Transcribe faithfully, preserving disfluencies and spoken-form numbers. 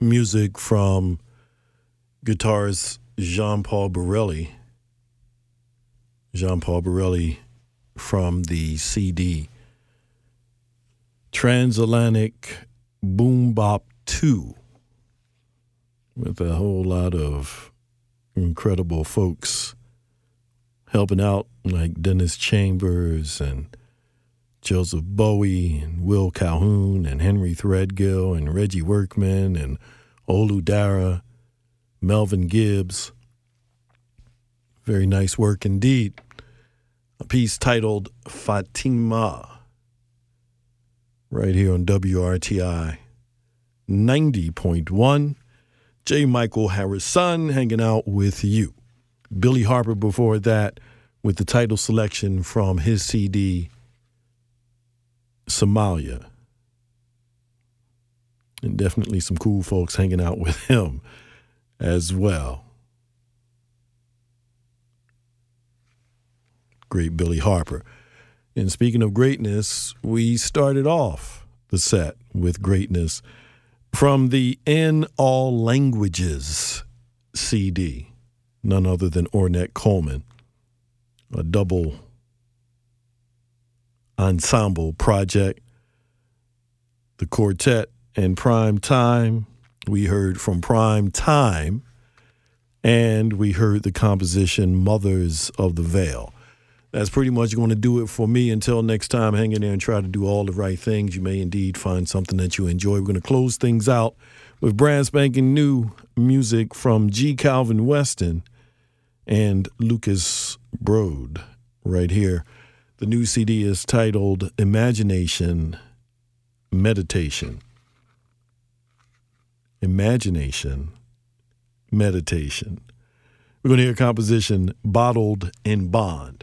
music from guitarist Jean-Paul Borelli. Jean-Paul Borelli from the C D Transatlantic Boom Bop two, with a whole lot of incredible folks helping out, like Dennis Chambers and Joseph Bowie and Will Calhoun and Henry Threadgill and Reggie Workman and Olu Dara, Melvin Gibbs. Very nice work indeed. A piece titled Fatima, right here on W R T I ninety point one. J. Michael Harrison hanging out with you. Billy Harper before that with the title selection from his C D, Somalia. And definitely some cool folks hanging out with him as well. Great Billy Harper. And speaking of greatness, we started off the set with greatness from the In All Languages C D, none other than Ornette Coleman, a double ensemble project. The quartet and Prime Time. We heard from Prime Time, and we heard the composition Mothers of the Veil. That's pretty much going to do it for me. Until next time, hang in there and try to do all the right things. You may indeed find something that you enjoy. We're going to close things out with brand spanking new music from G. Calvin Weston and Lucas Brode right here. The new C D is titled Imagination Meditation. Imagination Meditation. We're going to hear a composition, Bottled in Bond.